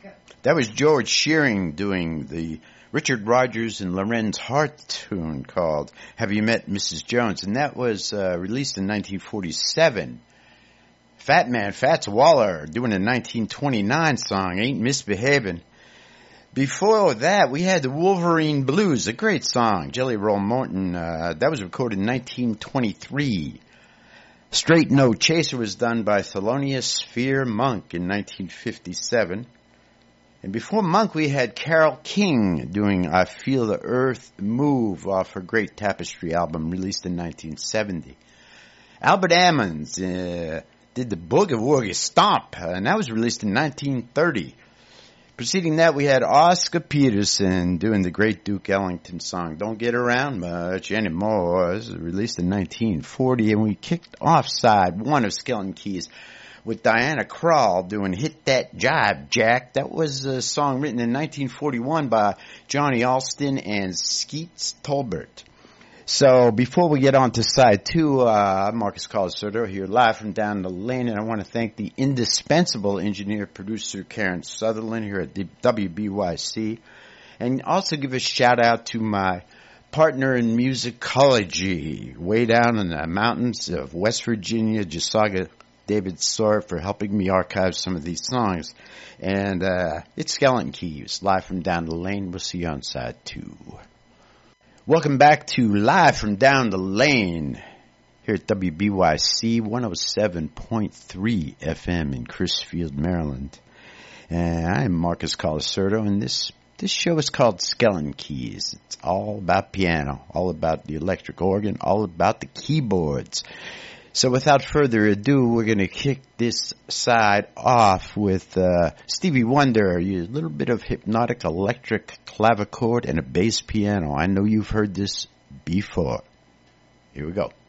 That was George Shearing doing the Richard Rodgers and Lorenz Hart tune called Have You Met Mrs. Jones? And that was released in 1947. Fat Man, Fats Waller, doing a 1929 song, Ain't Misbehavin'. Before that, we had the Wolverine Blues, a great song, Jelly Roll Morton. That was recorded in 1923. Straight No Chaser was done by Thelonious Fear Monk in 1957. And before Monk, we had Carole King doing I Feel the Earth Move off her great Tapestry album released in 1970. Albert Ammons did the Boogie Woogie Stomp, and that was released in 1930. Preceding that, we had Oscar Peterson doing the great Duke Ellington song, Don't Get Around Much Anymore. This was released in 1940, and we kicked off side one of Skeleton Keys with Diana Krall doing Hit That Jive Jack. That was a song written in 1941 by Johnny Alston and Skeets Tolbert. So before we get on to side two, I'm Marcus Colasurdo here live from down the lane, and I want to thank the indispensable engineer-producer Karen Sutherland here at WBYC, and also give a shout-out to my partner in musicology way down in the mountains of West Virginia, Jasaga David Sawyer, for helping me archive some of these songs. And it's Skeleton Keys, live from down the lane. We'll see you on side two. Welcome back to Live from Down the Lane here at WBYC 107.3 FM in Crisfield, Maryland. And I'm Marcus Colasurdo, and this show is called Skeleton Keys. It's all about piano, all about the electric organ, all about the keyboards. So without further ado, we're going to kick this side off with Stevie Wonder, a little bit of hypnotic electric clavichord and a bass piano. I know you've heard this before. Here we go.